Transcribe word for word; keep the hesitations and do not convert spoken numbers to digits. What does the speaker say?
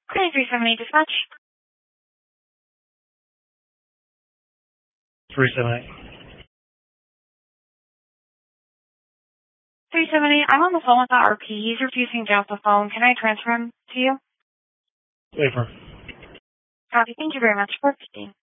three seven eight dispatch. three seven eight. three seven eight, I'm on the phone with the R P. He's refusing to get off the phone. Can I transfer him to you? Wait for him. Copy. Thank you very much. four fifteen.